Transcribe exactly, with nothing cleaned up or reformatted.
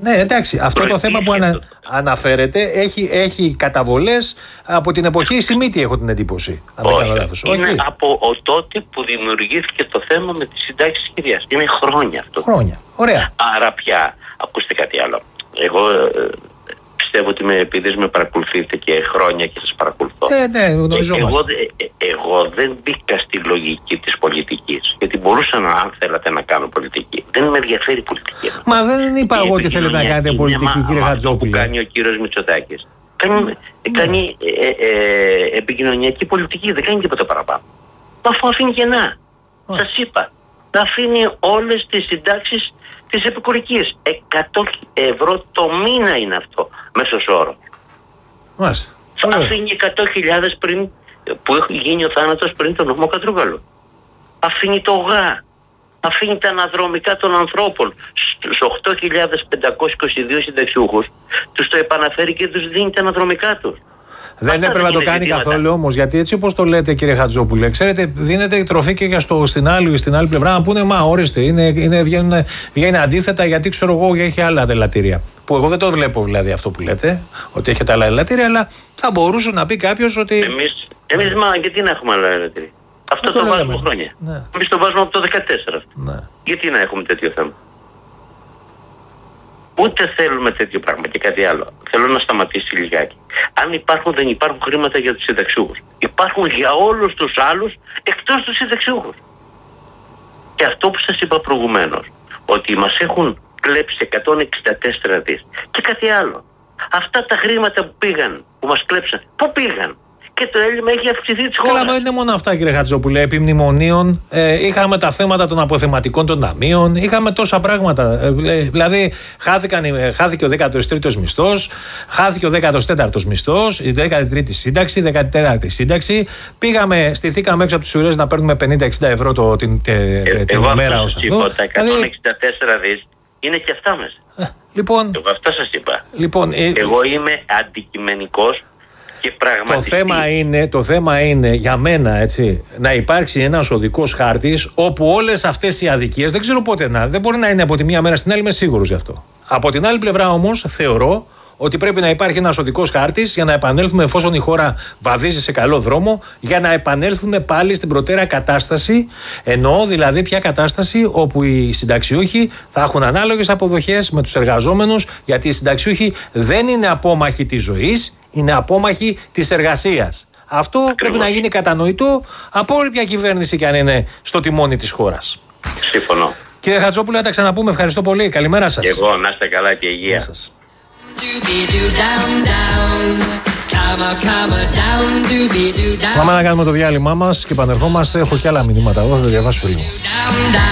Ναι, εντάξει, αυτό το θέμα που ανα, αναφέρεται έχει, έχει καταβολές από την εποχή Σιμίτη, έχω την εντύπωση. Όχι, λάθος. Είναι όχι. Από ο τότε που δημιουργήθηκε το θέμα με τις συντάξεις της κυρίας. Είναι χρόνια αυτό. Χρόνια, ωραία. Άρα πια, ακούστε κάτι άλλο. Εγώ ε, πιστεύω ότι με, επειδή με παρακολουθείτε και χρόνια και σας παρακολουθώ. Ε, ναι, γνωριζόμαστε. Εγώ, ε, εγώ δεν μπήκα στη λογική της πολιτικής. Γιατί μπορούσα να, αν θέλατε, να κάνω πολιτική. Δεν με ενδιαφέρει η πολιτική. Μα δεν είπα εγώ ότι θέλετε να κάνετε πολιτική, κύριε Χατζόπουλε. Που κάνει ο κύριος Μητσοτάκης. Κάνει, ναι. κάνει ε, ε, ε, επικοινωνιακή πολιτική, δεν κάνει τίποτα παραπάνω. Αφού αφήνει κενά. Σας είπα. Να αφήνει όλες τις συντάξεις της επικουρικής. εκατό ευρώ το μήνα είναι αυτό, μέσος όρος. Μάλιστα. Αφήνει εκατό χιλιάδες πριν, που έχει γίνει ο θάνατος πριν τον νόμο Κατρούγκαλου. Αφήνει το ΓΑ. Αφήνει τα αναδρομικά των ανθρώπων. Στους οκτώ χιλιάδες πεντακόσιους είκοσι δύο συνταξιούχους τους το επαναφέρει και τους δίνει τα αναδρομικά τους. Δεν έπρεπε να το κάνει ζητήματα. Καθόλου όμως, γιατί έτσι όπως το λέτε, κύριε Χατζόπουλε, ξέρετε, δίνεται τροφή και για στο, στην, άλλη, στην άλλη πλευρά να πούνε μα ορίστε, είναι, είναι, βγαίνουν, βγαίνουν αντίθετα γιατί ξέρω εγώ έχει άλλα ελαττήρια. Που εγώ δεν το βλέπω δηλαδή αυτό που λέτε, ότι έχετε άλλα ελαττήρια, αλλά θα μπορούσε να πει κάποιος ότι. Εμείς, εμείς μα γιατί να έχουμε άλλα ελαττήρια. Αυτό το, το βάζουμε χρόνια. Ναι. Εμείς το βάζουμε από το δεκατέσσερα. Ναι. Γιατί να έχουμε τέτοιο θέμα. Ούτε θέλουμε τέτοιο πράγμα και κάτι άλλο. Θέλω να σταματήσει λιγάκι. Αν υπάρχουν, δεν υπάρχουν χρήματα για τους συνταξιούχους. Υπάρχουν για όλους τους άλλους εκτός τους συνταξιούχους. Και αυτό που σας είπα προηγουμένως, ότι μας έχουν κλέψει εκατόν εξήντα τέσσερα δις και κάτι άλλο. Αυτά τα χρήματα που πήγαν, που μας κλέψαν, πού πήγαν? Και το έλλειμμα έχει αυξηθεί της χώρας. Καλά, μα δεν είναι μόνο αυτά, κύριε Χατζόπουλε. Επί μνημονίων ε, είχαμε τα θέματα των αποθεματικών των ταμείων, είχαμε τόσα πράγματα. Ε, δηλαδή, χάθηκαν, ε, χάθηκε ο δέκατος τρίτος μισθός, χάθηκε ο δέκατος τέταρτος μισθός, η δέκατη τρίτη σύνταξη, η δέκατη τέταρτη σύνταξη. Πήγαμε, στηθήκαμε έξω από τις ουρές να παίρνουμε πενήντα εξήντα ευρώ το, την, τε, ε, την εγώ ημέρα. Εγώ αυτό σας είπα, τα εκατόν εξήντα τέσσερα δις είναι και αυτά μέσα. Ε, λοιπόν, εγώ αυτό σας είπα. Λοιπόν, ε, εγώ είμαι αντικειμενικός. Το θέμα, είναι, το θέμα είναι για μένα έτσι, να υπάρξει ένας οδικός χάρτης όπου όλες αυτές οι αδικίες, δεν ξέρω πότε να, δεν μπορεί να είναι από τη μία μέρα στην άλλη, είμαι σίγουρος γι' αυτό. Από την άλλη πλευρά όμως θεωρώ ότι πρέπει να υπάρχει ένας οδικός χάρτης για να επανέλθουμε, εφόσον η χώρα βαδίζει σε καλό δρόμο, για να επανέλθουμε πάλι στην προτέρα κατάσταση. Εννοώ δηλαδή ποια κατάσταση όπου οι συνταξιούχοι θα έχουν ανάλογες αποδοχές με τους εργαζόμενους, γιατί οι συνταξιούχοι δεν είναι απόμαχοι της ζωής, είναι απόμαχοι της εργασίας. Αυτό ακριβώς πρέπει να γίνει κατανοητό από όλη ποια κυβέρνηση και αν είναι στο τιμόνι της χώρας. Συμφωνώ. Κύριε Χατζόπουλε, να τα ξαναπούμε. Ευχαριστώ πολύ. Καλημέρα σας. Και εγώ, να είστε καλά και υγεία. Σας. Πάμε να κάνουμε το διάλειμμά μας και επανερχόμαστε. Έχω και άλλα μηνύματα εδώ, θα τα διαβάσω λίγο.